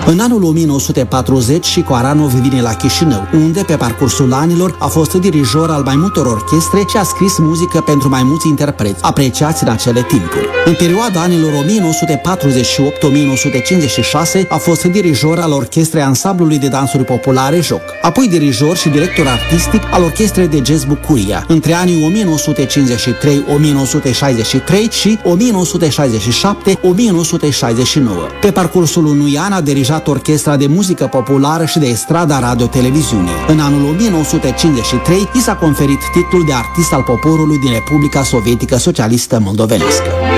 În anul 1940, Chico Aranov vine la Chișinău, unde, pe parcursul anilor, a fost dirijor al mai multor orchestre și a scris muzică pentru mai mulți interpreți, apreciați în acele timpuri. În perioada anilor 1948-1956 a fost dirijor al orchestrei ansamblului de dansuri populare Joc, apoi dirijor și director artistic al orchestrei de jazz Bucuria, între anii 1953-1963 și 1967-1969. Pe parcursul unui an a dirijat orchestra de muzică populară și de estrada radio-televiziune. În anul 1953 i s-a conferit titlul de artist al poporului din Republica Sovietică Socialistă Moldovenească.